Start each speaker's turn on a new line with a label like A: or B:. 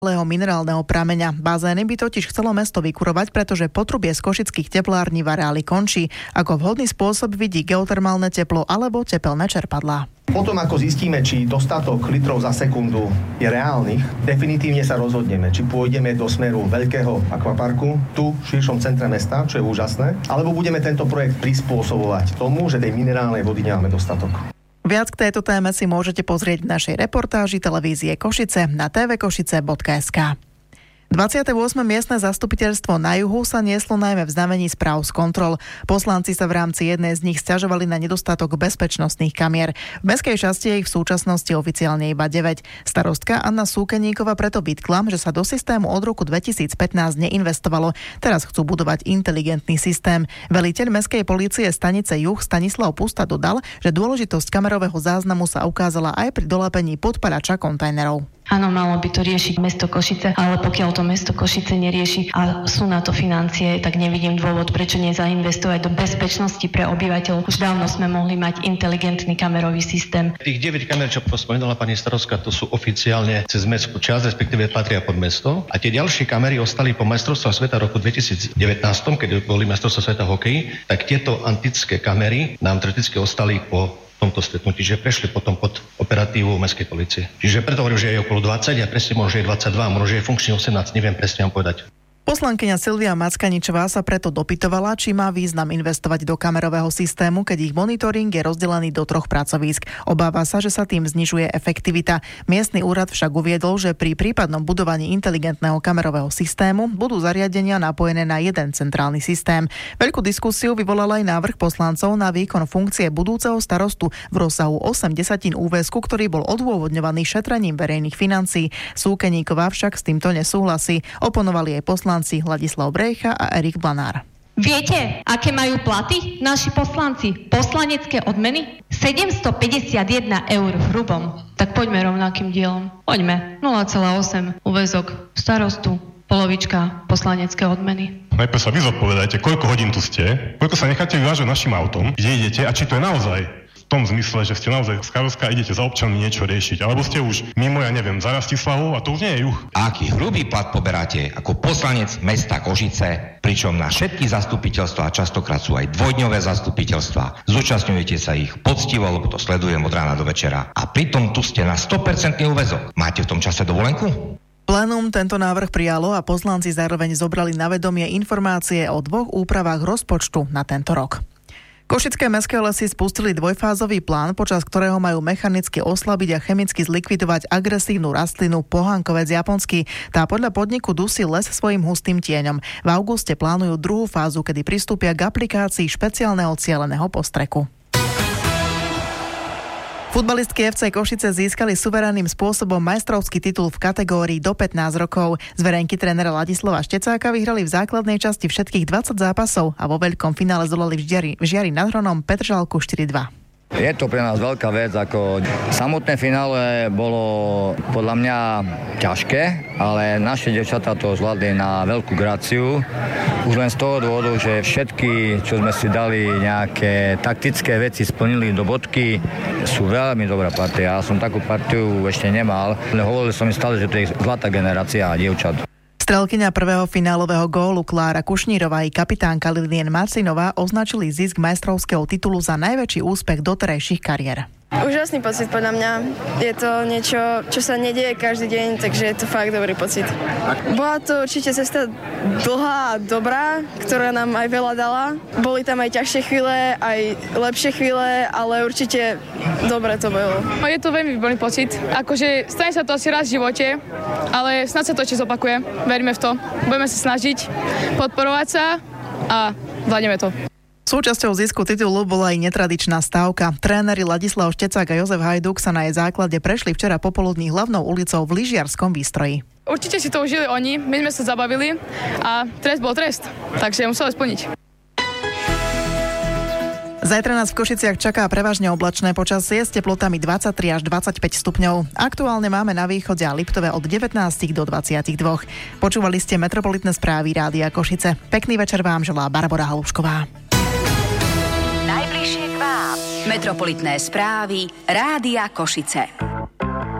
A: minerálneho prameňa. Bazény by totiž chcelo mesto vykurovať, pretože potrubie z košických teplární v areáli končí. Ako vhodný spôsob vidí geotermálne teplo alebo tepelné čerpadlá.
B: Potom, ako zistíme, či dostatok litrov za sekundu je reálny, definitívne sa rozhodneme, či pôjdeme do smeru veľkého akvaparku, tu v širšom centre mesta, čo je úžasné, alebo budeme tento projekt prispôsobovať tomu, že tej minerálnej vody nemáme dostatok.
A: Viac k tejto téme si môžete pozrieť v našej reportáži televízie Košice na tvkošice.sk. 28. miestne zastupiteľstvo na juhu sa nieslo najmä v znamení správ z kontrol. Poslanci sa v rámci jednej z nich sťažovali na nedostatok bezpečnostných kamier. V mestskej časti je ich v súčasnosti oficiálne iba 9. Starostka Anna Súkeníková preto vytkla, že sa do systému od roku 2015 neinvestovalo. Teraz chcú budovať inteligentný systém. Veliteľ mestskej polície stanice Juh Stanislav Pusta dodal, že dôležitosť kamerového záznamu sa ukázala aj pri dolepení podparača kontajnerov.
C: Áno, malo by to riešiť mesto Košice, ale pokiaľ to mesto Košice nerieši a sú na to financie, tak nevidím dôvod, prečo nezainvestovať do bezpečnosti pre obyvateľov. Už dávno sme mohli mať inteligentný kamerový systém.
D: Tých 9 kamer, čo spomenula pani starostka, to sú oficiálne cez mestskú časť, respektíve patria pod mesto. A tie ďalšie kamery ostali po majstrovstvách sveta roku 2019, keď boli majstrovstvá sveta hokeji, tak tieto antické kamery nám teoreticky ostali po tomto stretnutí, že prešli potom pod operatívu mestskej polície. Čiže preto hovorím, že je okolo 20 a presne môže je 22, možno je funkčný 18, neviem presne vám povedať.
A: Poslankyňa Silvia Mackaničová sa preto dopytovala, či má význam investovať do kamerového systému, keď ich monitoring je rozdelený do 3 pracovísk. Obáva sa, že sa tým znižuje efektivita. Miestny úrad však uviedol, že pri prípadnom budovaní inteligentného kamerového systému budú zariadenia napojené na jeden centrálny systém. Veľkú diskusiu vyvolal aj návrh poslancov na výkon funkcie budúceho starostu v rozsahu 0,8 úväzku, ktorý bol odôvodňovaný šetrením verejných financií. Súkeníková však s týmto nesúhlasí. Oponovali jej poslanci Ladislav Brejcha a Erik Blanár.
C: Viete, aké majú platy naši poslanci? Poslanecké odmeny? 751 eur v hrubom. Tak poďme rovnakým dielom. Poďme. 0,8 úväzok starostu, polovička poslanecké odmeny.
E: Najprv sa vy zodpovedajte, koľko hodín tu ste, koľko sa necháte vyvážať našim autom, kde idete a či to je naozaj v tom zmysle, že ste naozaj starostka a idete za občanmi niečo riešiť. Alebo ste už mimo, ja neviem, za Rastislavou a to už nie je juh.
F: Aký hrubý plat poberáte ako poslanec mesta Košice, pričom na všetky zastupiteľstvá, častokrát sú aj dvojdňové zastupiteľstvá. Zúčastňujete sa ich poctivo, lebo to sledujem od rána do večera. A pritom tu ste na 100% úväzok. Máte v tom čase dovolenku?
A: Plénum tento návrh prijalo a poslanci zároveň zobrali na vedomie informácie o 2 úpravách rozpočtu na tento rok. Košické mestské lesy spustili dvojfázový plán, počas ktorého majú mechanicky oslabiť a chemicky zlikvidovať agresívnu rastlinu pohánkovec japonský. Tá podľa podniku dusí les svojim hustým tieňom. V auguste plánujú druhú fázu, kedy pristúpia k aplikácii špeciálneho cieleného postreku. Futbalistky FC Košice získali suverenným spôsobom majstrovský titul v kategórii do 15 rokov. Zverenky trénera Ladislava Štecáka vyhrali v základnej časti všetkých 20 zápasov a vo veľkom finále zdolali v Žiari nad Hronom Petržalku 4-2.
G: Je to pre nás veľká vec, ako samotné finále bolo podľa mňa ťažké, ale naše dievčatá to zvládli na veľkú gráciu. Už len z toho dôvodu, že všetky, čo sme si dali nejaké taktické veci, splnili do bodky, sú veľmi dobrá partia. Ja som takú partiu ešte nemal. Hovoril som mi stále, že to je zlatá generácia dievčat.
A: Strelkyňa prvého finálového gólu Klára Kušnírová i kapitánka Lilien Marcinová označili zisk majstrovského titulu za najväčší úspech doterajších kariér.
H: Úžasný pocit podľa mňa. Je to niečo, čo sa nedieje každý deň, takže je to fakt dobrý pocit. Bola to určite cesta dlhá a dobrá, ktorá nám aj veľa dala. Boli tam aj ťažšie chvíle, aj lepšie chvíle, ale určite dobre to bolo.
I: Je to veľmi výborný pocit. Akože stane sa to asi raz v živote, ale snad sa to ešte zopakuje. Veríme v to. Budeme sa snažiť podporovať sa a zvládneme to.
A: Súčasťou zisku titulu bola aj netradičná stávka. Tréneri Ladislav Štecák a Jozef Hajduk sa na jej základe prešli včera popoludní hlavnou ulicou v lyžiarskom Výstroji.
I: Určite si to užili oni, my sme sa zabavili a trest bol trest, takže museli splniť.
A: Zajtra nás v Košiciach čaká prevažne oblačné počasie s teplotami 23 až 25 stupňov. Aktuálne máme na východe a Liptove od 19 do 22. Počúvali ste metropolitné správy Rádia Košice. Pekný večer vám želá Barbora Halušková.
J: Najbližšie k vám. Metropolitné správy Rádia Košice.